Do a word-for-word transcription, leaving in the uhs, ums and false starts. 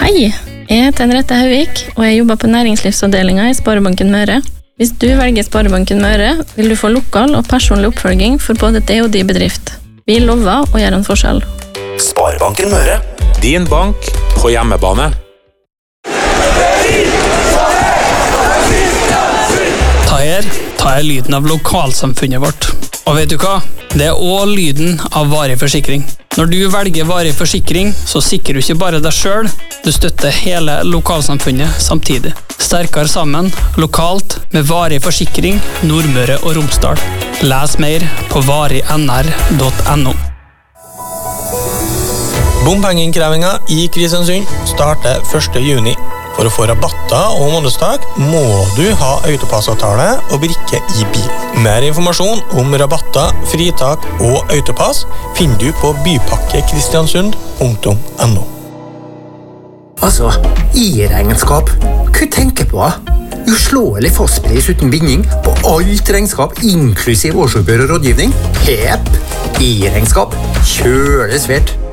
Hei, jeg heter Henriette Hauvik, og jeg jobber på næringslivsavdelingen i Sparebanken Møre. Hvis du velger Sparebanken Møre, vil du få lokal og personlig oppfølging for både det og de bedrift. Vi lover å gjøre en forskjell. Sparebanken Møre. Din bank på hjemmebane. Ta her, ta her lyden av lokalsamfunnet vårt. Og vet du hva? Det er også lyden av varig forsikring. Når du velger varig forsikring, så sikrer du ikke bare deg selv, du støtter hele lokalsamfunnet samtidig. Sterkere sammen, lokalt, med varig forsikring, Nordmøre og Romsdal. Les mer på varig n r punktum n o. Bompengeinnkrevingen i Kristiansund starter første juni. For å få rabatter og månedstak må du ha autopassavtale og brikke i bil. Mer informasjon om rabatter, fritak og autopass finner du på bypakkekristiansund punktum n o. Altså, i-regnskap. Hva tenker på? Uslåelig fastpris uten binding på alt regnskap, inklusiv årsoppgjør og rådgivning. Hep! I-regnskap. Kjøle svært.